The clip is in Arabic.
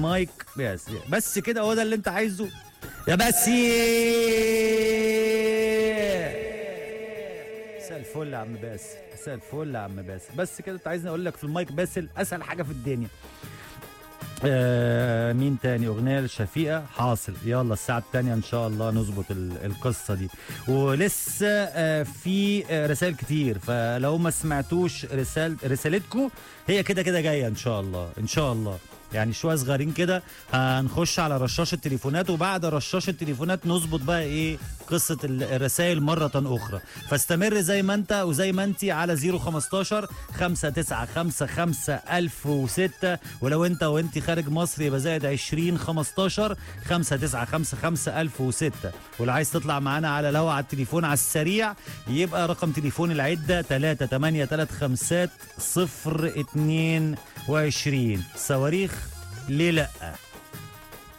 مايك. بس كده، هو ده اللي انت عايزه يا باسي. مساء الفل يا عم باسل، مساء الفل يا عم باسل. بس كده انت عايزني اقول لك في المايك باسل اسهل حاجه في الدنيا. مين تاني؟ اغنيه لشفيقه. حاصل. يلا الساعه الثانيه ان شاء الله نظبط القصه دي. ولسه في رسائل كتير، فلو ما سمعتوش رسالتكم هي كده كده جايه ان شاء الله، ان شاء الله. يعني شويه صغيرين كده هنخش على رشاش التليفونات، وبعد رشاش التليفونات نظبط بقى ايه قصه الرسائل مره اخرى. فاستمر زي ما انت وزي ما انت على 015 5955 1006. ولو انت وانت خارج مصر يبقى زائد 20 15 5955 1006. ولو عايز تطلع معانا على الهوا على التليفون على السريع يبقى رقم تليفون العده 3835 022. صواريخ ليه لأ.